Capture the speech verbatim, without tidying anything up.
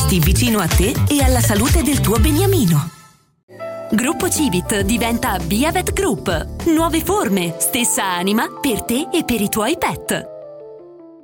posti vicino a te e alla salute del tuo beniamino. Gruppo Civit diventa Biavet Group. Nuove forme, stessa anima per te e per i tuoi pet.